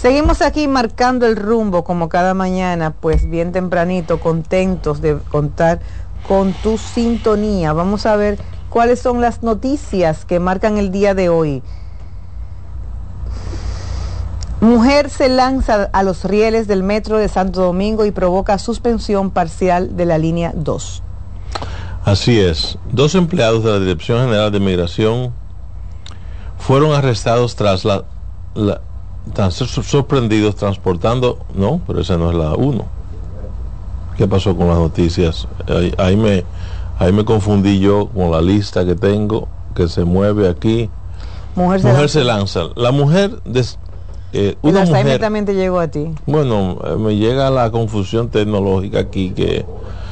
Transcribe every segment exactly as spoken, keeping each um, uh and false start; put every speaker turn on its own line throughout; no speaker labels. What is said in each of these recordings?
Seguimos aquí marcando el rumbo como cada mañana, pues bien tempranito, contentos de contar con tu sintonía. Vamos a ver cuáles son las noticias que marcan el día de hoy. Mujer se lanza a los rieles del metro de Santo Domingo y provoca suspensión parcial de la línea dos.
Así es, dos empleados de la Dirección General de Migración fueron arrestados tras la, la tras ser sorprendidos transportando, no, pero esa no es la uno. ¿Qué pasó con las noticias? Ahí, ahí me ahí me confundí yo con la lista que tengo, que se mueve aquí.
Mujer se,
mujer
lanza.
se lanza. La mujer, des, eh,
una
una
mujer
mujer,
también te llegó a ti.
Bueno, eh, me llega la confusión tecnológica aquí que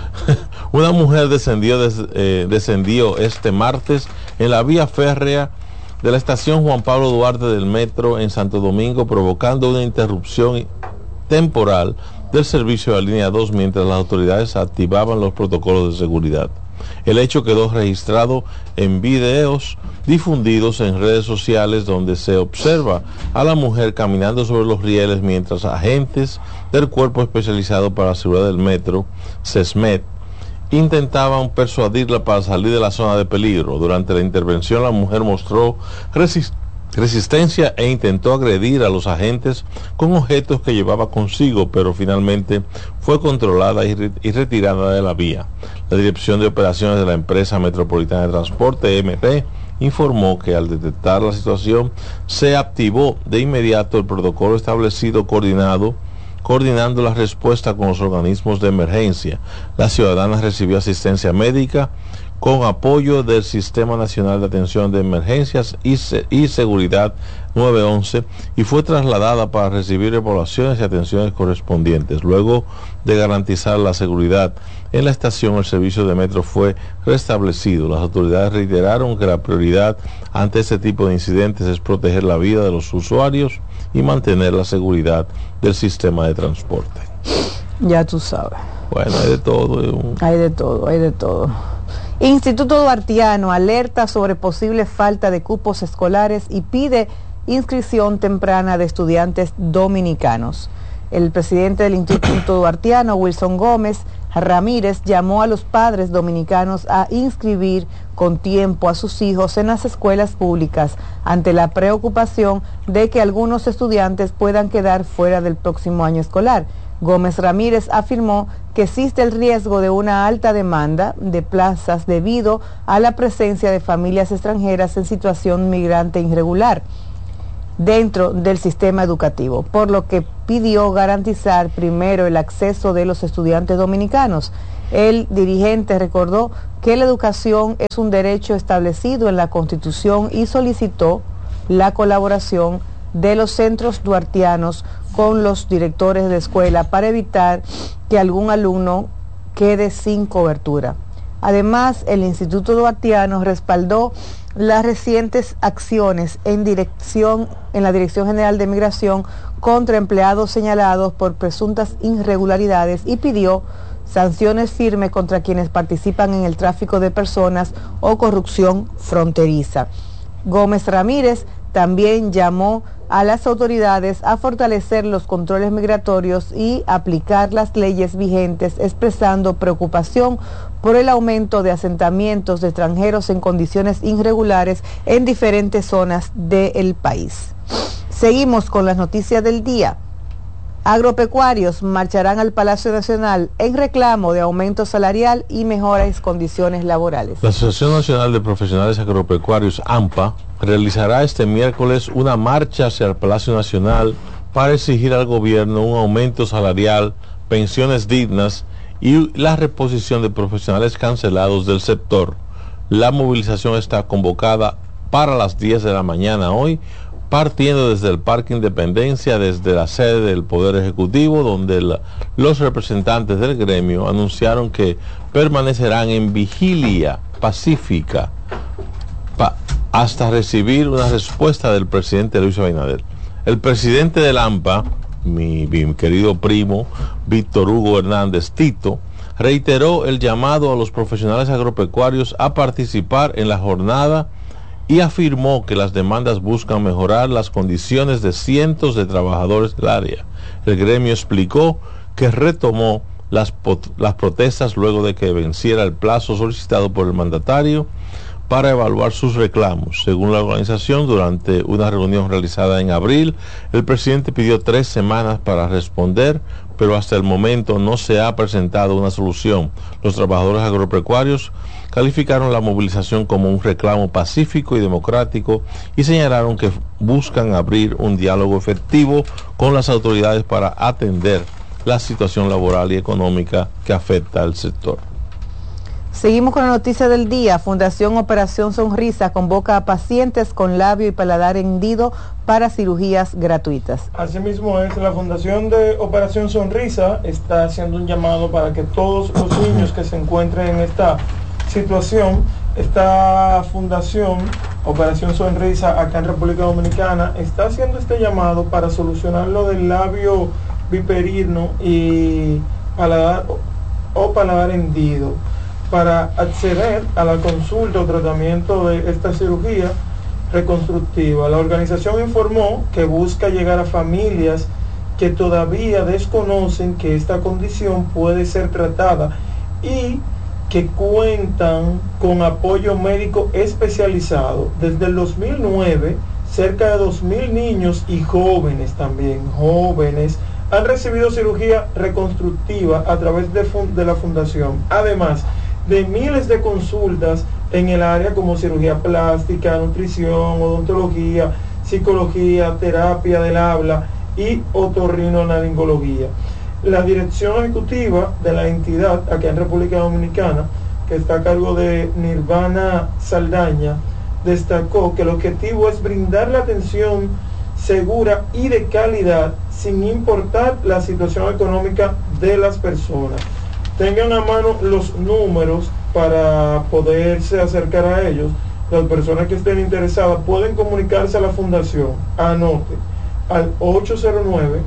una mujer descendió, des, eh, descendió este martes en la vía férrea de la estación Juan Pablo Duarte del metro en Santo Domingo, provocando una interrupción temporal del servicio de la línea dos mientras las autoridades activaban los protocolos de seguridad. El hecho quedó registrado en videos difundidos en redes sociales donde se observa a la mujer caminando sobre los rieles mientras agentes del Cuerpo Especializado para la Seguridad del Metro, CESMET, intentaban persuadirla para salir de la zona de peligro. Durante la intervención, la mujer mostró resist- resistencia e intentó agredir a los agentes con objetos que llevaba consigo, pero finalmente fue controlada y, re- y retirada de la vía. La Dirección de Operaciones de la Empresa Metropolitana de Transporte, E M T, informó que al detectar la situación se activó de inmediato el protocolo establecido coordinado coordinando la respuesta con los organismos de emergencia. La ciudadana recibió asistencia médica con apoyo del Sistema Nacional de Atención de Emergencias y, se y Seguridad nueve once y fue trasladada para recibir evaluaciones y atenciones correspondientes. Luego de garantizar la seguridad en la estación, el servicio de metro fue restablecido. Las autoridades reiteraron que la prioridad ante este tipo de incidentes es proteger la vida de los usuarios y mantener la seguridad del sistema de transporte.
Ya tú sabes.
Bueno, hay de todo. Un...
Hay de todo, hay de todo. Instituto Duartiano alerta sobre posible falta de cupos escolares y pide inscripción temprana de estudiantes dominicanos. El presidente del Instituto Duartiano, Wilson Gómez Ramírez, llamó a los padres dominicanos a inscribir con tiempo a sus hijos en las escuelas públicas ante la preocupación de que algunos estudiantes puedan quedar fuera del próximo año escolar. Gómez Ramírez afirmó que existe el riesgo de una alta demanda de plazas debido a la presencia de familias extranjeras en situación migrante irregular dentro del sistema educativo, por lo que pidió garantizar primero el acceso de los estudiantes dominicanos. El dirigente recordó que la educación es un derecho establecido en la Constitución y solicitó la colaboración de los centros duartianos con los directores de escuela para evitar que algún alumno quede sin cobertura. Además, el Instituto Duartiano respaldó las recientes acciones en dirección en la Dirección General de Migración contra empleados señalados por presuntas irregularidades y pidió sanciones firmes contra quienes participan en el tráfico de personas o corrupción fronteriza. Gómez Ramírez también llamó a las autoridades a fortalecer los controles migratorios y aplicar las leyes vigentes, expresando preocupación por el aumento de asentamientos de extranjeros en condiciones irregulares en diferentes zonas del país. Seguimos con las noticias del día. Agropecuarios marcharán al Palacio Nacional en reclamo de aumento salarial y mejores condiciones laborales.
La Asociación Nacional de Profesionales Agropecuarios, ANPA, realizará este miércoles una marcha hacia el Palacio Nacional para exigir al gobierno un aumento salarial, pensiones dignas y la reposición de profesionales cancelados del sector. La movilización está convocada para las diez de la mañana hoy, partiendo desde el Parque Independencia, desde la sede del Poder Ejecutivo, donde la, los representantes del gremio anunciaron que permanecerán en vigilia pacífica pa, hasta recibir una respuesta del presidente Luis Abinader. El presidente del ANPA, mi, mi querido primo Víctor Hugo Hernández Tito, reiteró el llamado a los profesionales agropecuarios a participar en la jornada y afirmó que las demandas buscan mejorar las condiciones de cientos de trabajadores del área. El gremio explicó que retomó las, las protestas luego de que venciera el plazo solicitado por el mandatario para evaluar sus reclamos. Según la organización, durante una reunión realizada en abril, el presidente pidió tres semanas para responder, pero hasta el momento no se ha presentado una solución. Los trabajadores agropecuarios calificaron la movilización como un reclamo pacífico y democrático y señalaron que buscan abrir un diálogo efectivo con las autoridades para atender la situación laboral y económica que afecta al sector.
Seguimos con la noticia del día. Fundación Operación Sonrisa convoca a pacientes con labio y paladar hendido para cirugías gratuitas.
Asimismo es, la Fundación de Operación Sonrisa está haciendo un llamado para que todos los niños que se encuentren en esta situación, esta Fundación Operación Sonrisa acá en República Dominicana está haciendo este llamado para solucionar lo del labio viperino y paladar o paladar hendido, para acceder a la consulta o tratamiento de esta cirugía reconstructiva. La organización informó que busca llegar a familias que todavía desconocen que esta condición puede ser tratada y que cuentan con apoyo médico especializado. Desde el dos mil nueve, cerca de dos mil niños y jóvenes también, jóvenes, han recibido cirugía reconstructiva a través de, de la fundación. Además de miles de consultas en el área como cirugía plástica, nutrición, odontología, psicología, terapia del habla y otorrinolaringología. La dirección ejecutiva de la entidad acá en República Dominicana, que está a cargo de Nirvana Saldaña, destacó que el objetivo es brindar la atención segura y de calidad sin importar la situación económica de las personas. Tengan a mano los números para poderse acercar a ellos. Las personas que estén interesadas pueden comunicarse a la fundación. Anote al ocho cero nueve,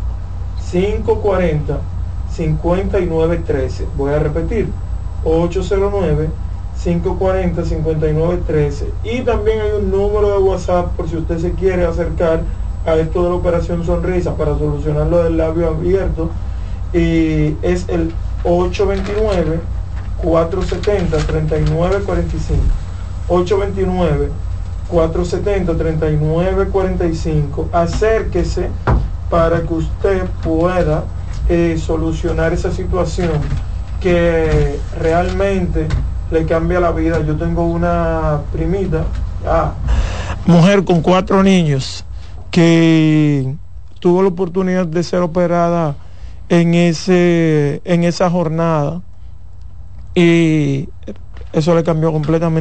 cinco cuatro cero, cinco nueve uno tres. Voy a repetir, ocho cero nueve, cinco cuatro cero, cinco nueve uno tres. Y también hay un número de WhatsApp por si usted se quiere acercar a esto de la Operación Sonrisa para solucionar lo del labio abierto. Y es el ocho dos nueve, cuatro siete cero, tres nueve cuatro cinco. ocho dos nueve, cuatro siete cero, tres nueve cuatro cinco. Acérquese para que usted pueda eh, solucionar esa situación que realmente le cambia la vida. Yo tengo una primita, ah, mujer con cuatro niños, que tuvo la oportunidad de ser operada en ese en esa jornada y eso le cambió completamente